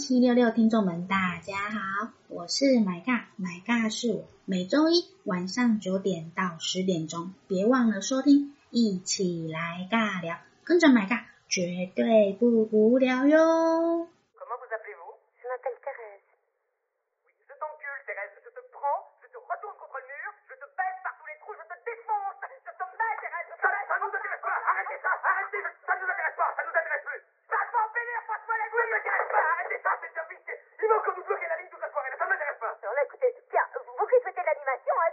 1766听众们，大家好，我是买尬，买尬是我，每周一晚上9点到10点钟，别忘了收听，一起来尬聊，跟着买尬，绝对不无聊哟。 Comment vous appelez-vous? Je m'appelle Thérèse. Oui, je t'encule, Thérèse. Je te prends, je te retourne contre le mur, je te baisse par tous les trous, je te défonce. Je te mets, Thérèse. Ça nous intéresse pas. Arrêtez ça. Arrêtez. Ça nous intéresse pas. Ça nous intéresse plus.